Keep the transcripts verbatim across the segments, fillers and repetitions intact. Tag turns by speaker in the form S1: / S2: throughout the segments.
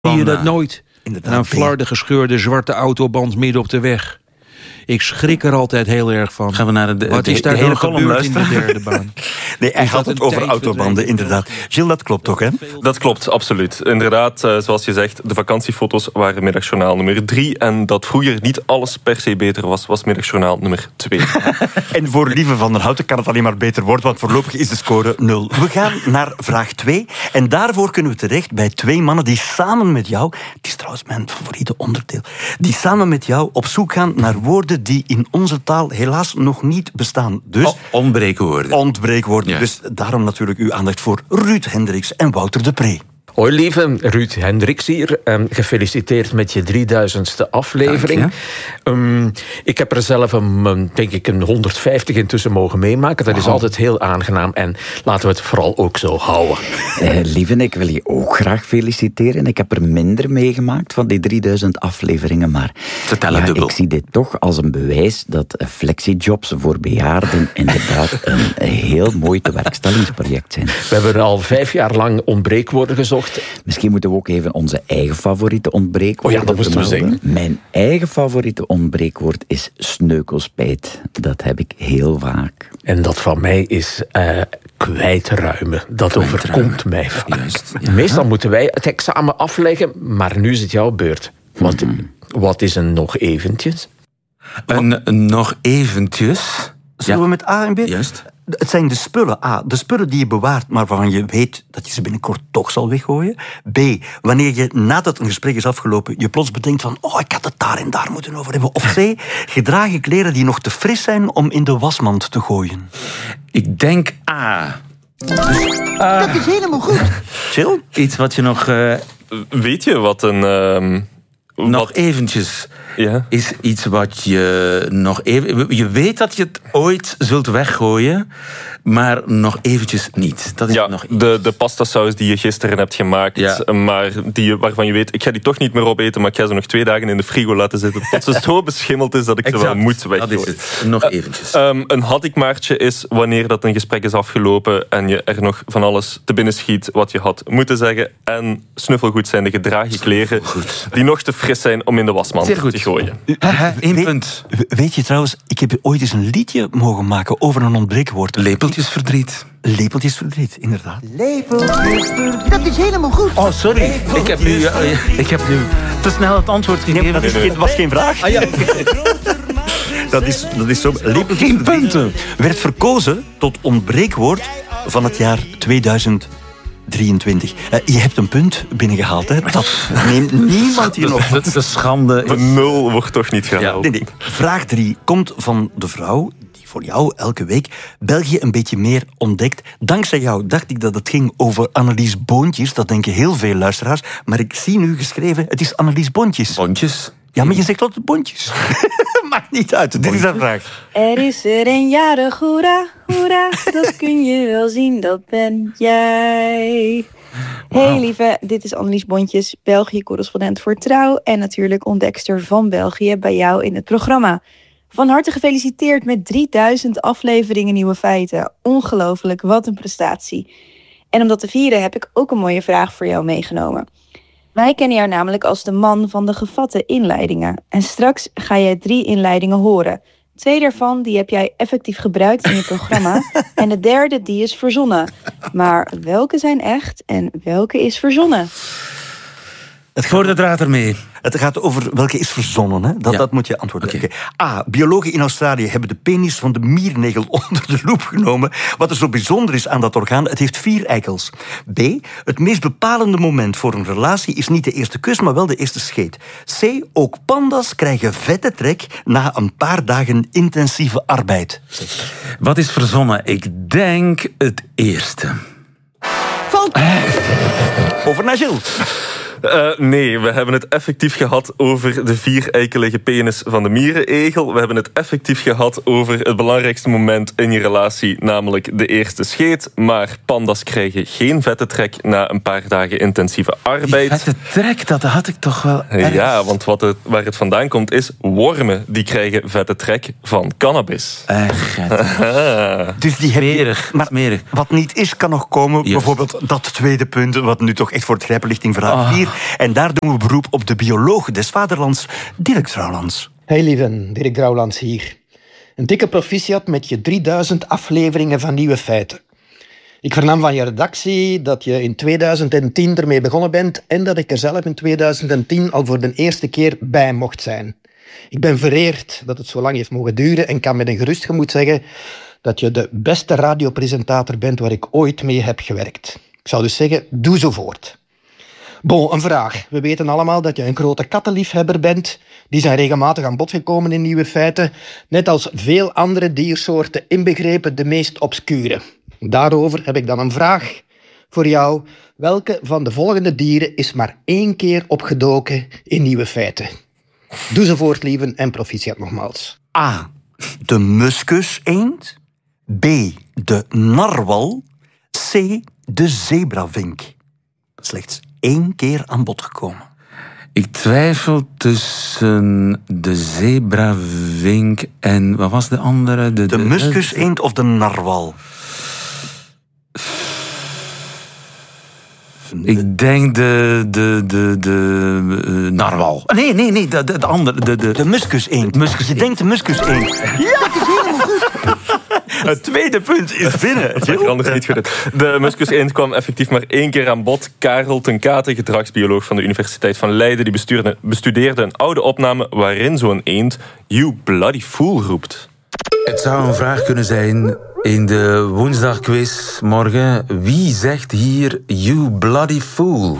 S1: Zie je dat nooit?
S2: Inderdaad,
S1: En een flarden gescheurde zwarte autoband midden op de weg. Ik schrik er altijd heel erg van.
S3: Gaan we naar de,
S1: Wat
S3: de,
S1: is daar
S3: de hele
S1: dan
S3: column
S1: gebeurd in de
S3: luisteren?
S1: derde baan?
S2: Nee, hij
S1: Is
S2: had
S1: dat
S2: het
S1: een
S2: over
S1: tijd
S2: autobanden,
S1: verdwenen?
S2: inderdaad. Gilles, dat klopt toch, hè?
S4: Dat klopt, absoluut. Inderdaad, uh, zoals je zegt, de vakantiefoto's waren middagjournaal nummer drie. En dat vroeger niet alles per se beter was, was middagjournaal nummer twee.
S2: En voor Lieve van der Houten kan het alleen maar beter worden, want voorlopig is de score nul. We gaan naar vraag twee. En daarvoor kunnen we terecht bij twee mannen die samen met jou... Het is trouwens mijn favoriete onderdeel. Die samen met jou op zoek gaan naar woorden die in onze taal helaas nog niet bestaan. Dus...
S3: Oh, ontbreekwoorden.
S2: Ontbreekwoorden.
S3: Ja.
S2: Dus daarom natuurlijk uw aandacht voor Ruud Hendricks en Wouter de Pre.
S5: Hoi lieve, Ruud Hendricks hier. Um, gefeliciteerd met je drieduizendste aflevering. Um, ik heb er zelf een, denk ik een honderdvijftig intussen mogen meemaken. Dat wow. is altijd heel aangenaam en laten we het vooral ook zo houden.
S6: Eh, lieve, ik wil je ook graag feliciteren. Ik heb er minder meegemaakt van die drieduizend afleveringen, maar
S3: Vertel het
S6: ja,
S3: dubbel.
S6: Ik zie dit toch als een bewijs dat flexijobs voor bejaarden inderdaad een heel mooi tewerkstellingsproject zijn.
S5: We hebben al vijf jaar lang ontbreekwoorden gezocht.
S6: Misschien moeten we ook even onze eigen favoriete ontbreekwoord.
S5: Oh ja, dat moesten we zeggen.
S6: Mijn eigen favoriete ontbreekwoord is sneukelspijt. Dat heb ik heel vaak.
S5: En dat van mij is uh, kwijtruimen. Dat overkomt mij vaak.
S3: Juist, ja.
S5: Meestal moeten wij het examen afleggen, maar nu is het jouw beurt. Wat, mm. wat is een nog eventjes?
S3: Een, een nog eventjes.
S2: Zullen
S3: Ja.
S2: we met A en B?
S3: Juist.
S2: Het zijn de spullen. A, de spullen die je bewaart, maar waarvan je weet dat je ze binnenkort toch zal weggooien. B, wanneer je nadat een gesprek is afgelopen, je plots bedenkt van, oh, ik had het daar en daar moeten over hebben. Of C, gedragen kleren die nog te fris zijn om in de wasmand te gooien.
S3: Ik denk A.
S7: Dat is helemaal goed.
S2: Chill.
S3: Iets wat je nog... Uh,
S4: Weet je wat een... Um,
S3: nog
S4: wat...
S3: eventjes...
S4: Ja.
S3: Is iets wat je nog even... Je weet dat je het ooit zult weggooien, maar nog eventjes niet. Dat is
S4: ja,
S3: nog
S4: de, de pastasaus die je gisteren hebt gemaakt,
S3: ja.
S4: maar die je, waarvan je weet, ik ga die toch niet meer opeten, maar ik ga ze nog twee dagen in de frigo laten zitten, tot ze zo beschimmeld is dat ik
S3: exact.
S4: ze wel moet weggooien.
S3: Dat is het. Nog eventjes.
S4: Uh, um, een had ik maartje is wanneer dat een gesprek is afgelopen en je er nog van alles te binnen schiet wat je had moeten zeggen. En snuffelgoed zijn de gedragen kleren die nog te fris zijn om in de wasmand te gooien.
S3: Eén
S2: We,
S3: punt.
S2: weet je trouwens, ik heb ooit eens een liedje mogen maken over een ontbreekwoord.
S3: Lepeltjesverdriet.
S2: Lepeltjesverdriet, inderdaad.
S7: Lepeltjesverdriet. Dat is helemaal goed.
S3: Oh, sorry. Ik heb nu, uh, ik heb nu te snel het antwoord gegeven.
S2: Nee, dat is geen, was geen vraag.
S3: Ah, ja.
S2: dat, is, dat is zo.
S3: Geen punten.
S2: Werd verkozen tot ontbreekwoord van het jaar tweeduizend drieëntwintig. Uh, je hebt een punt binnengehaald, hè? Dat neemt niemand hier nog.
S3: Dat is de schande.
S4: De nul wordt toch niet gehaald.
S2: Ja, nee, nee. Vraag drie komt van de vrouw die voor jou elke week België een beetje meer ontdekt. Dankzij jou dacht ik dat het ging over Annelies Boontjes. Dat denken heel veel luisteraars. Maar ik zie nu geschreven, het is Annelies Bontjes.
S3: Bontjes.
S2: Ja, maar je zegt altijd Bontjes. Maakt niet uit. Dit is de vraag.
S8: Er is er een jarig, hoera, hoera. Dat kun je wel zien, dat ben jij. Wow. Hey lieve, dit is Annelies Bontjes, België-correspondent voor Trouw en natuurlijk ontdekster van België bij jou in het programma. Van harte gefeliciteerd met drieduizend afleveringen Nieuwe Feiten. Ongelooflijk, wat een prestatie. En om dat te vieren heb ik ook een mooie vraag voor jou meegenomen. Wij kennen jou namelijk als de man van de gevatte inleidingen. En straks ga jij drie inleidingen horen. Twee daarvan die heb jij effectief gebruikt in je programma. En de derde die is verzonnen. Maar welke zijn echt en welke is verzonnen?
S2: Het
S3: Voor de draad ermee.
S2: Het gaat over welke is verzonnen. Hè? Dat,
S3: ja.
S2: dat moet je antwoorden.
S3: Okay.
S2: Okay. A. Biologen in Australië hebben de penis van de miernegel onder de loep genomen. Wat er zo bijzonder is aan dat orgaan, het heeft vier eikels. B. Het meest bepalende moment voor een relatie is niet de eerste kus, maar wel de eerste scheet. C. Ook panda's krijgen vette trek na een paar dagen intensieve arbeid.
S3: Wat is verzonnen? Ik denk het eerste.
S7: Fout.
S2: Over naar Gilles.
S4: Uh, nee, we hebben het effectief gehad over de vier-eikelige penis van de mierenegel. We hebben het effectief gehad over het belangrijkste moment in je relatie, namelijk de eerste scheet. Maar panda's krijgen geen vette trek na een paar dagen intensieve arbeid.
S3: Die vette trek, dat had ik toch wel ergens.
S4: Ja, want wat het, waar het vandaan komt is, wormen die krijgen vette trek van cannabis.
S3: Echt.
S2: Dus die heb je,
S3: Smerig,
S2: maar
S3: smerig.
S2: wat niet is, kan nog komen.
S3: Yes.
S2: Bijvoorbeeld dat tweede punt, wat nu toch echt voor het grijpen ligt in vraag vier. En daar doen we beroep op de bioloog des vaderlands, Dirk Drouwlands.
S9: Hey lieven, Dirk Drouwlands hier. Een dikke proficiat met je drieduizend afleveringen van Nieuwe Feiten. Ik vernam van je redactie dat je in tweeduizend tien ermee begonnen bent en dat ik er zelf in tweeduizend tien al voor de eerste keer bij mocht zijn. Ik ben vereerd dat het zo lang heeft mogen duren en kan met een gerust gemoed zeggen dat je de beste radiopresentator bent waar ik ooit mee heb gewerkt. Ik zou dus zeggen, doe zo voort. Bon, een vraag. We weten allemaal dat je een grote kattenliefhebber bent. Die zijn regelmatig aan bod gekomen in Nieuwe Feiten. Net als veel andere diersoorten, inbegrepen de meest obscure. Daarover heb ik dan een vraag voor jou. Welke van de volgende dieren is maar één keer opgedoken in Nieuwe Feiten? Doe ze voort, lieven, en proficiat nogmaals.
S2: A. De muskuseend. B. De narwal. C. De zebravink. Slechts één keer aan bod gekomen.
S3: Ik twijfel tussen de zebravink en... Wat was de andere?
S2: De, de, de muskuseend of de narwal?
S3: Ik denk de, de, de, de uh, narwal. Nee, nee, nee, de, de, de andere. De, de,
S2: de muskuseend.
S3: Muskus
S2: Je denkt de muskuseend. Ja, dat is helemaal goed. Het tweede punt is binnen.
S4: Dat is anders niet goed. De muskuseend kwam effectief maar één keer aan bod. Karel ten Kate, gedragsbioloog van de Universiteit van Leiden, die bestudeerde, bestudeerde een oude opname waarin zo'n eend "You bloody fool" roept.
S3: Het zou een vraag kunnen zijn in de woensdagquiz morgen. Wie zegt hier "You bloody fool"?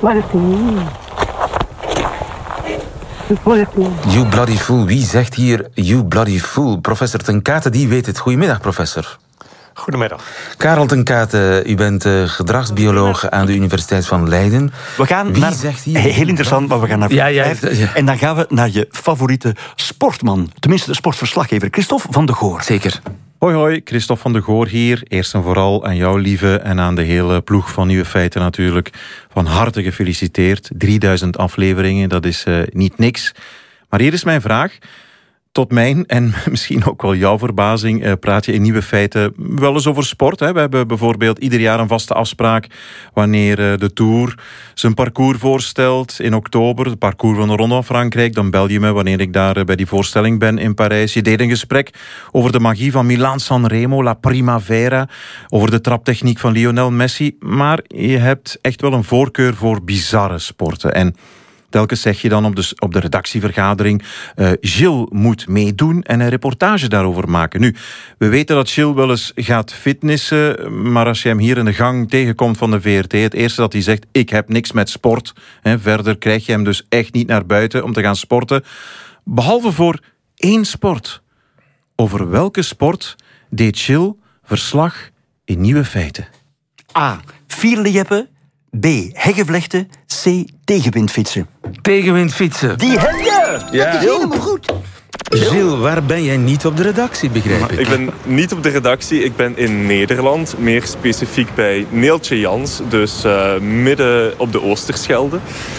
S3: You bloody fool. Wie zegt hier "You bloody fool"? Professor ten Kate, die weet het. Goedemiddag, professor.
S10: Goedemiddag.
S3: Karel ten Kate, u bent uh, gedragsbioloog aan de Universiteit van Leiden.
S2: We gaan
S3: Wie
S2: naar,
S3: zegt hier?
S2: Heel interessant, maar we gaan naar
S3: ja, ja,
S2: vijf.
S3: ja.
S2: En dan gaan we naar je favoriete sportman. Tenminste, de sportverslaggever, Christophe van de Goor.
S3: Zeker.
S10: Hoi hoi, Christophe van de Goor hier. Eerst en vooral aan jou, lieve, en aan de hele ploeg van Nieuwe Feiten natuurlijk. Van harte gefeliciteerd. drieduizend afleveringen, dat is uh, niet niks. Maar hier is mijn vraag. Tot mijn en misschien ook wel jouw verbazing uh, praat je in Nieuwe Feiten wel eens over sport. Hè? We hebben bijvoorbeeld ieder jaar een vaste afspraak wanneer uh, de Tour zijn parcours voorstelt in oktober. Het parcours van de Ronde van Frankrijk. Dan bel je me wanneer ik daar uh, bij die voorstelling ben in Parijs. Je deed een gesprek over de magie van Milaan-San Remo, La Primavera, over de traptechniek van Lionel Messi. Maar je hebt echt wel een voorkeur voor bizarre sporten. En telkens zeg je dan op de, op de redactievergadering, uh, Gilles moet meedoen en een reportage daarover maken. Nu, we weten dat Gilles wel eens gaat fitnessen, maar als je hem hier in de gang tegenkomt van de V R T, het eerste dat hij zegt, ik heb niks met sport. Hè, verder krijg je hem dus echt niet naar buiten om te gaan sporten. Behalve voor één sport. Over welke sport deed Gilles verslag in Nieuwe Feiten?
S2: A. Vierlejeppen. B. Heggenvlechten. C. Tegenwindfietsen.
S3: Tegenwindfietsen.
S2: Die heb je!
S7: Ja. Dat is helemaal goed.
S3: Gilles, waar ben jij niet op de redactie, begrijp ik?
S4: Ik ben niet op de redactie, ik ben in Nederland. Meer specifiek bij Neeltje Jans, dus uh, midden op de Oosterschelde.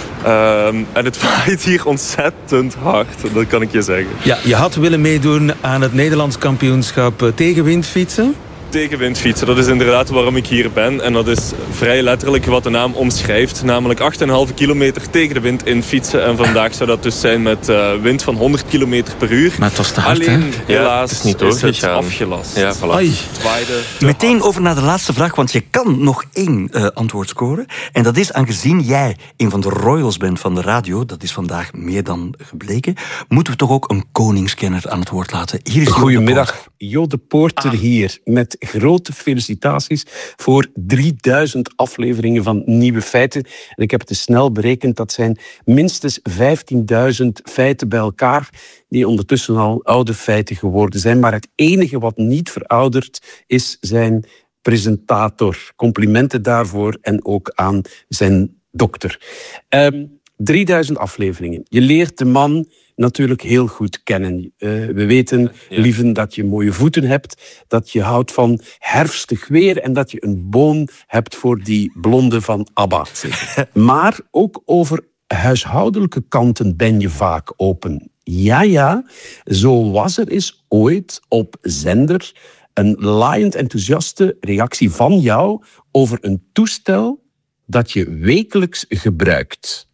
S4: Uh, en het waait hier ontzettend hard, dat kan ik je zeggen.
S3: Ja, je had willen meedoen aan het Nederlands kampioenschap tegenwindfietsen?
S4: Tegenwindfietsen, dat is inderdaad waarom ik hier ben. En dat is vrij letterlijk wat de naam omschrijft. Namelijk acht komma vijf kilometer tegen de wind in fietsen. En vandaag zou dat dus zijn met uh, wind van honderd kilometer per uur.
S3: Maar het was te hard,
S4: Alleen,
S3: hè?
S4: helaas,
S10: ja, het is niet
S4: is het
S10: doorgegaan.
S4: afgelast.
S10: Ja, voilà.
S4: Het waaide
S2: Meteen
S4: hard.
S2: over naar de laatste vraag, want je kan nog één uh, antwoord scoren. En dat is, aangezien jij een van de royals bent van de radio, dat is vandaag meer dan gebleken, moeten we toch ook een koningskenner aan het woord laten. Hier is Jo de
S11: Goedemiddag, Jo de Poorter ah. hier, met grote felicitaties voor drieduizend afleveringen van Nieuwe Feiten. En ik heb het te snel berekend, dat zijn minstens vijftienduizend feiten bij elkaar, die ondertussen al oude feiten geworden zijn. Maar het enige wat niet verouderd is zijn presentator. Complimenten daarvoor en ook aan zijn dokter. Um, drieduizend afleveringen. Je leert de man natuurlijk heel goed kennen. Uh, we weten, ja. lieven, dat je mooie voeten hebt, dat je houdt van herfstig weer en dat je een boom hebt voor die blonde van ABBA. Maar ook over huishoudelijke kanten ben je vaak open. Ja, ja, zo was er eens ooit op zender een laaiend enthousiaste reactie van jou over een toestel dat je wekelijks gebruikt.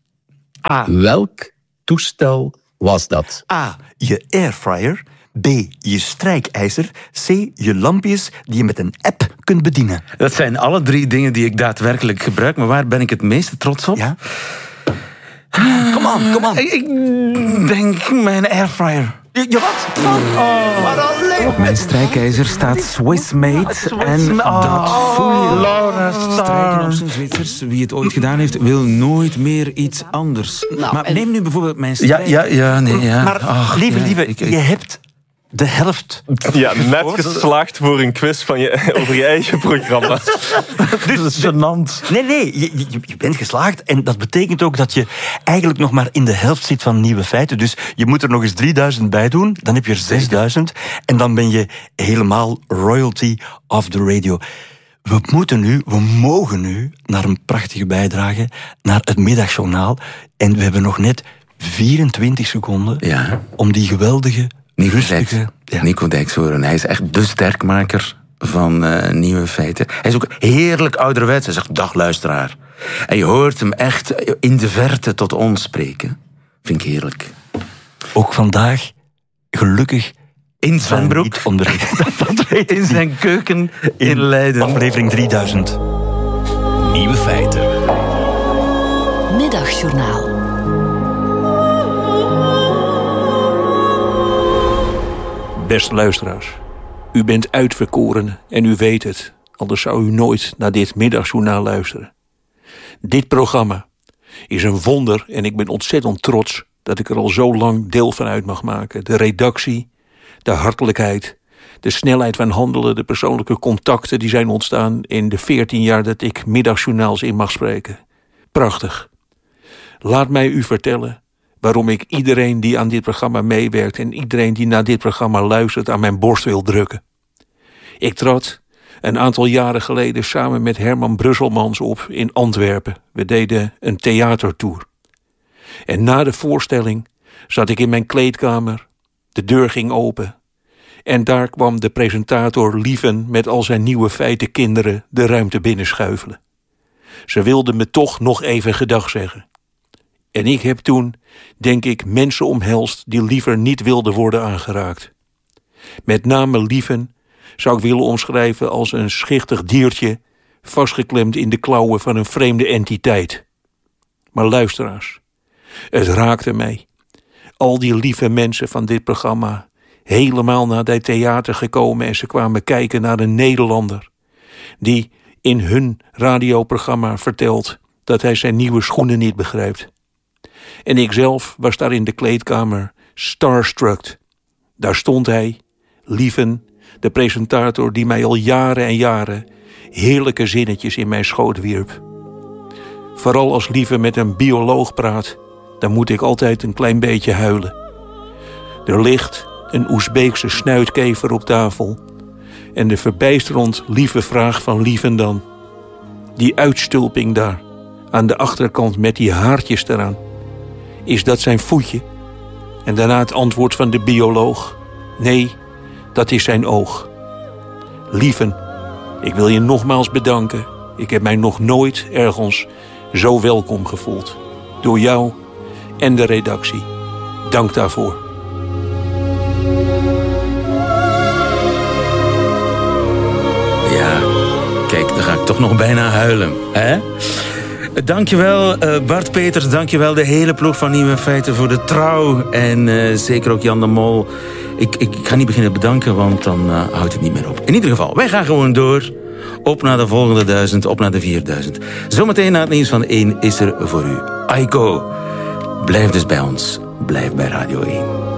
S2: A.
S11: Welk toestel was dat?
S2: A. Je airfryer. B. Je strijkijzer. C. Je lampjes die je met een app kunt bedienen.
S3: Dat zijn alle drie dingen die ik daadwerkelijk gebruik. Maar waar ben ik het meeste trots op?
S2: Ja? Kom aan, kom aan.
S3: Ik, ik denk mijn airfryer.
S2: Je, je wat? Oh. Maar alleen.
S12: Op mijn strijkijzer staat Swiss made. En dat voel je. Strijken op zijn Zwitsers. Wie het ooit gedaan heeft, wil nooit meer iets anders.
S2: Nou,
S12: maar
S2: en...
S12: neem nu bijvoorbeeld mijn
S3: Ja,
S12: strijk.
S3: ja, ja, nee, ja.
S2: Maar
S3: Ach,
S2: lieve,
S3: ja,
S2: lieve,
S3: ik- ik-
S2: je hebt de helft.
S4: Ja, net geslaagd voor een quiz van je, over je eigen programma.
S3: Dat is gênant.
S2: Nee, nee, je, je, je bent geslaagd. En dat betekent ook dat je eigenlijk nog maar in de helft zit van nieuwe feiten. Dus je moet er nog eens drieduizend bij doen. Dan heb je er zesduizend. En dan ben je helemaal royalty of the radio. We moeten nu, we mogen nu naar een prachtige bijdrage, naar het middagjournaal. En we hebben nog net vierentwintig seconden
S3: Ja.
S2: om die geweldige,
S3: Nico
S2: rustige...
S3: Dijks,
S2: Ja.
S3: Nico Dijkshoorn, hij is echt de sterkmaker van uh, nieuwe feiten. Hij is ook heerlijk ouderwets. Hij zegt, dag luisteraar. En je hoort hem echt in de verte tot ons spreken. Vind ik heerlijk.
S2: Ook vandaag, gelukkig...
S3: In zijn broek.
S2: Niet onderricht. Dat weet ik
S3: In
S2: niet.
S3: zijn keuken in,
S2: In
S3: Leiden.
S2: Aflevering drieduizend.
S13: Nieuwe feiten.
S14: Middagjournaal.
S1: Beste luisteraars, u bent uitverkoren en u weet het, anders zou u nooit naar dit middagjournaal luisteren. Dit programma is een wonder en ik ben ontzettend trots dat ik er al zo lang deel van uit mag maken. De redactie, de hartelijkheid, de snelheid van handelen, de persoonlijke contacten die zijn ontstaan in de veertien jaar dat ik middagjournaals in mag spreken. Prachtig. Laat mij u vertellen waarom ik iedereen die aan dit programma meewerkt en iedereen die naar dit programma luistert aan mijn borst wil drukken. Ik trad een aantal jaren geleden samen met Herman Brusselmans op in Antwerpen. We deden een theatertour. En na de voorstelling zat ik in mijn kleedkamer. De deur ging open. En daar kwam de presentator Lieven met al zijn nieuwe feiten kinderen de ruimte binnenschuifelen. Ze wilden me toch nog even gedag zeggen. En ik heb toen, denk ik, mensen omhelst die liever niet wilden worden aangeraakt. Met name Lieven zou ik willen omschrijven als een schichtig diertje vastgeklemd in de klauwen van een vreemde entiteit. Maar luisteraars, het raakte mij. Al die lieve mensen van dit programma, helemaal naar dit theater gekomen en ze kwamen kijken naar een Nederlander die in hun radioprogramma vertelt dat hij zijn nieuwe schoenen niet begrijpt. En ik zelf was daar in de kleedkamer starstruck. Daar stond hij, Lieven, de presentator die mij al jaren en jaren heerlijke zinnetjes in mijn schoot wierp. Vooral als Lieven met een bioloog praat, dan moet ik altijd een klein beetje huilen. Er ligt een Oezbeekse snuitkever op tafel en de verbijsterend lieve vraag van Lieven dan. Die uitstulping daar, aan de achterkant met die haartjes eraan. Is dat zijn voetje? En daarna het antwoord van de bioloog. Nee, dat is zijn oog. Lieven, ik wil je nogmaals bedanken. Ik heb mij nog nooit ergens zo welkom gevoeld. Door jou en de redactie. Dank daarvoor.
S3: Ja, kijk, dan ga ik toch nog bijna huilen. Hè? Dankjewel uh, Bart Peters, dankjewel de hele ploeg van Nieuwe Feiten voor de trouw. En uh, zeker ook Jan de Mol. Ik, ik, ik ga niet beginnen bedanken, want dan uh, houdt het niet meer op. In ieder geval, wij gaan gewoon door. Op naar de volgende duizend, op naar de vierduizend. Zometeen na het nieuws van één is er voor u Aiko. Blijf dus bij ons, blijf bij Radio één.